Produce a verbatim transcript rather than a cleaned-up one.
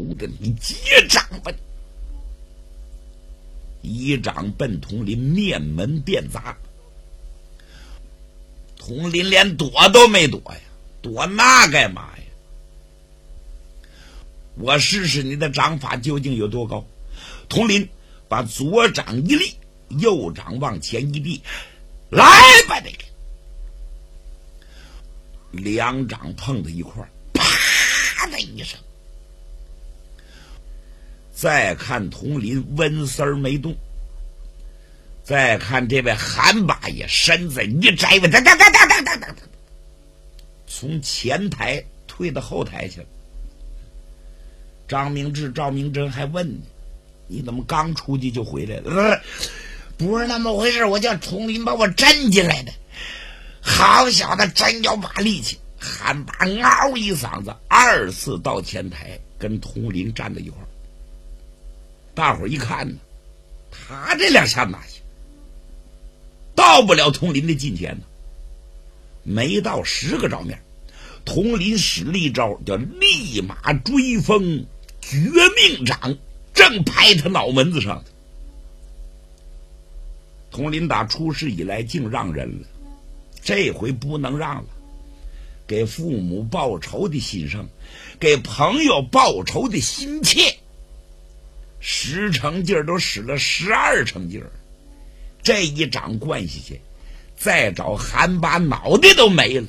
的你接掌吧！一掌奔佟林面门便砸，佟林连躲都没躲呀，躲那干嘛呀？我试试你的掌法究竟有多高。佟林把左掌一立，右掌往前一递，来吧那个！两掌碰在一块儿，啪的一声。再看佟林温丝儿没动，再看这位韩八爷身子一摘，哒哒哒哒哒哒哒，从前台退到后台去了。张明志、赵明珍还问你，你怎么刚出去就回来了？呃、不是那么回事，我叫佟林把我震进来的。好小子，真有把力气！韩八嗷一嗓子，二次到前台跟佟林站在一块儿。大伙儿一看呢，他这两下哪行？到不了佟林的近前呢。没到十个照面，佟林使了一招叫立马追风绝命掌，正拍他脑门子上的。佟林打出事以来净让人了，这回不能让了。给父母报仇的心生，给朋友报仇的心切，十成劲儿都使了十二成劲儿，这一掌灌下去，再找韩八脑袋都没了。